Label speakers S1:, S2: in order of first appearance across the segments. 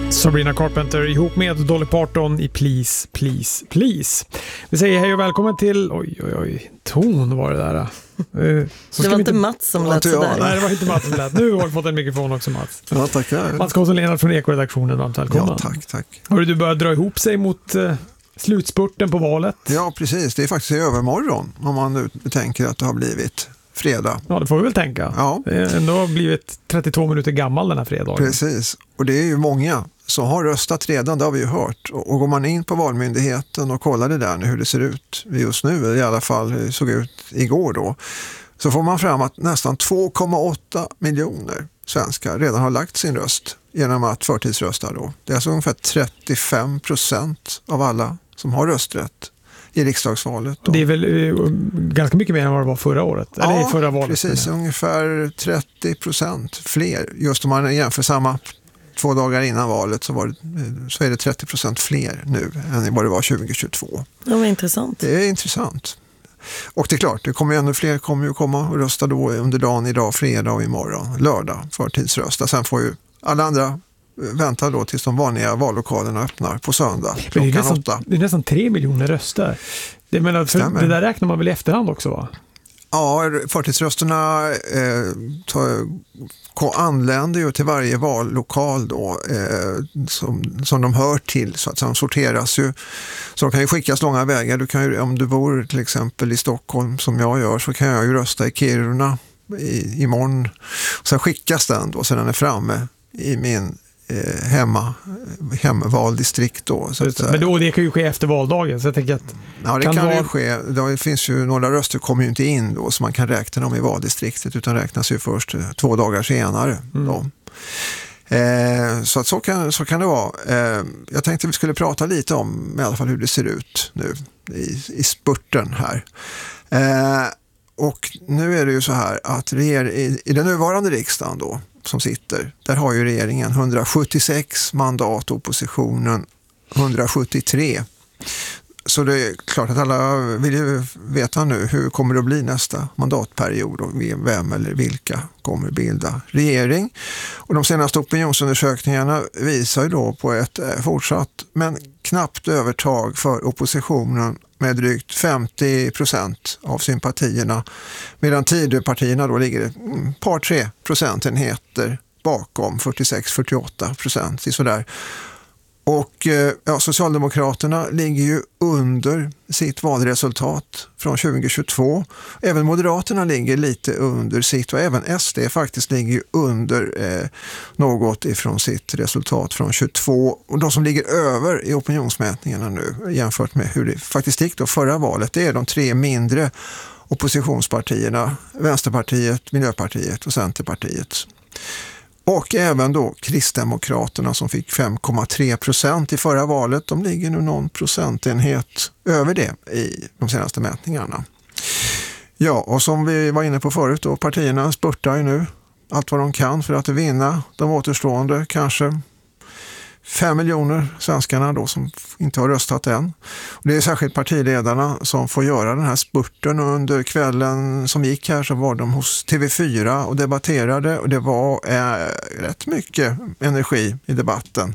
S1: Sabrina Carpenter ihop med Dolly Parton i Please, Please, Please. Vi säger hej och välkommen till... Oj, ton var det där.
S2: Det var inte Mats som lät sådär.
S1: Nej, det var inte Mats som lät. Nu har vi fått en mikrofon också, Mats.
S3: Ja, tackar.
S1: Mats Karlsson-Lennart från Eko-redaktionen. Varmt välkommen.
S3: Ja, tack.
S1: Har du börjat dra ihop sig mot slutspurten på valet?
S3: Ja, precis. Det är faktiskt i övermorgon om man nu tänker att det har blivit fredag.
S1: Ja, det får vi väl tänka.
S3: Ja.
S1: Det har ändå blivit 32 minuter gammal den här fredagen.
S3: Precis. Och det är ju många som har röstat redan, det har vi ju hört. Och går man in på Valmyndigheten och kollar det där nu, hur det ser ut just nu, eller i alla fall såg ut igår då, så får man fram att nästan 2,8 miljoner svenskar redan har lagt sin röst genom att förtidsrösta då. Det är alltså ungefär 35% av alla som har rösträtt i riksdagsvalet då.
S1: Det är väl ganska mycket mer än vad det var förra året?
S3: Ja,
S1: eller i förra valet,
S3: precis. Ungefär 30% fler. Just om man jämför samma 2 dagar innan valet så är det 30% fler nu än vad det var 2022.
S2: Det var intressant.
S3: Det är intressant. Och det är klart, det kommer ju ännu fler kommer ju komma och rösta då under dagen idag, fredag och imorgon, lördag, förtidsrösta. Sen får ju alla andra vänta då tills de vanliga vallokalerna öppnar på söndag klockan 8.
S1: Det är nästan 3 miljoner röster. Det där räknar man väl i efterhand också, va?
S3: Ja, förtidsrösterna anländer ju till varje vallokal då, som de hör till, så att de sorteras ju. Så de kan ju skickas långa vägar. Du kan ju, om du bor till exempel i Stockholm som jag gör, så kan jag ju rösta i Kiruna imorgon. Sen skickas den då så den är framme i min hemvaldistrikt då. Så att,
S1: men då, det kan ju ske efter valdagen, så jag tänker att...
S3: Ja, det kan ju ske. Det finns ju några röster kommer ju inte in då, så man kan räkna dem i valdistriktet, utan räknas ju först 2 dagar senare då. Så att så kan det vara. Jag tänkte vi skulle prata lite om i alla fall hur det ser ut nu i spurten här. Och nu är det ju så här att i den nuvarande riksdagen då, som sitter, där har ju regeringen 176 mandat, oppositionen 173. Så det är klart att alla vill ju veta nu hur kommer det att bli nästa mandatperiod och vem eller vilka kommer bilda regering. Och de senaste opinionsundersökningarna visar ju då på ett fortsatt men knappt övertag för oppositionen med drygt 50% av sympatierna, medan Tidöpartierna då ligger ett par 3 procentenheter bakom, 46-48% sådär. Och Socialdemokraterna ligger ju under sitt valresultat från 2022. Även Moderaterna ligger lite under sitt, och även SD faktiskt ligger under något ifrån sitt resultat från 22. Och de som ligger över i opinionsmätningarna nu jämfört med hur det faktiskt gick då förra valet, det är de 3 mindre oppositionspartierna, Vänsterpartiet, Miljöpartiet och Centerpartiet. Och även då Kristdemokraterna som fick 5,3% i förra valet. De ligger nu någon procentenhet över det i de senaste mätningarna. Ja, och som vi var inne på förut då, partierna spurtar ju nu allt vad de kan för att vinna de återstående kanske 5 miljoner svenskarna då som inte har röstat än. Och det är särskilt partiledarna som får göra den här spurten, och under kvällen som gick här så var de hos TV4 och debatterade, och det var rätt mycket energi i debatten.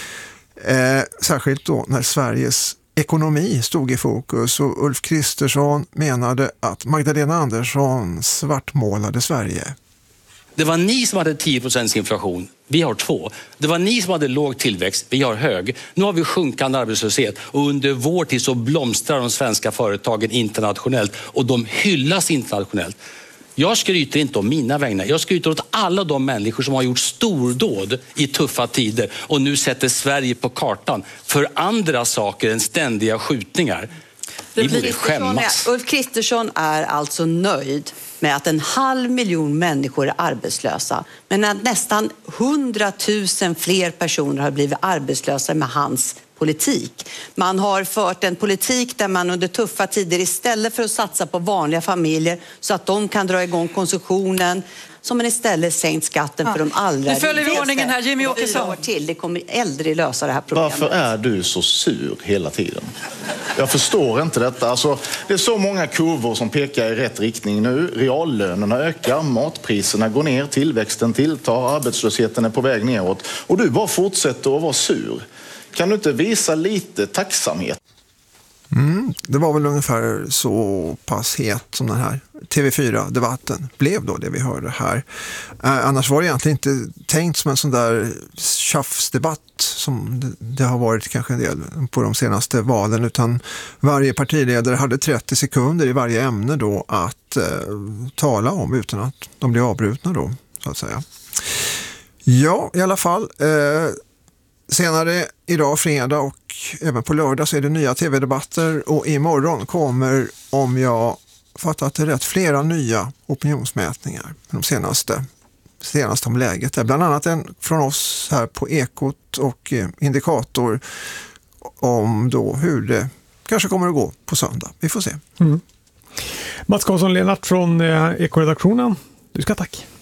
S3: Särskilt då när Sveriges ekonomi stod i fokus, och Ulf Kristersson menade att Magdalena Andersson svartmålade Sverige.
S4: Det var ni som hade 10% inflation. Vi har 2. Det var ni som hade låg tillväxt. Vi har hög. Nu har vi sjunkande arbetslöshet. Och under vår tid så blomstrar de svenska företagen internationellt. Och de hyllas internationellt. Jag skryter inte om mina vägnar. Jag skryter åt alla de människor som har gjort stordåd i tuffa tider. Och nu sätter Sverige på kartan för andra saker än ständiga skjutningar. Vi borde skämmas.
S5: Ulf Kristersson är alltså nöjd med att 500 000 människor är arbetslösa, men att nästan 100 000 fler personer har blivit arbetslösa med hans politik. Man har fört en politik där man under tuffa tider, istället för att satsa på vanliga familjer så att de kan dra igång konsumtionen, som man istället sänkt skatten för de allra
S6: Nu följer vi ordningen här, Jimmy Åkesson.
S5: Det kommer aldrig lösa det här problemet.
S7: Varför är du så sur hela tiden?
S6: Jag förstår inte detta. Alltså, det är så många kurvor som pekar i rätt riktning nu. Reallönerna ökar, matpriserna går ner, tillväxten tilltar, arbetslösheten är på väg neråt. Och du bara fortsätter att vara sur. Kan du inte visa lite tacksamhet?
S3: Det var väl ungefär så pass het som den här TV4-debatten blev då, det vi hörde här. Annars var det egentligen inte tänkt som en sån där tjafsdebatt som det har varit kanske en del på de senaste valen, utan varje partiledare hade 30 sekunder i varje ämne då att tala om utan att de blev avbrutna då, så att säga. Ja, i alla fall. Senare idag, fredag och även på lördag, så är det nya tv-debatter, och imorgon kommer, om jag fattat det rätt, flera nya opinionsmätningar, de senaste om läget. Där. Bland annat en från oss här på Ekot och Indikator om då hur det kanske kommer att gå på söndag. Vi får se.
S1: Mats Karlsson-Lennart från Eko-redaktionen. Du ska tack.